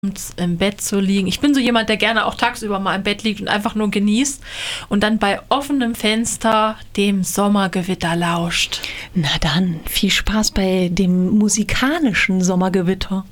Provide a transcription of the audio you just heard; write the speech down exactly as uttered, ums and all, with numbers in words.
im Bett zu liegen. Ich bin so jemand, der gerne auch tagsüber mal im Bett liegt und einfach nur genießt und dann bei offenem Fenster dem Sommergewitter lauscht. Na dann, viel Spaß bei dem musikalischen Sommergewitter.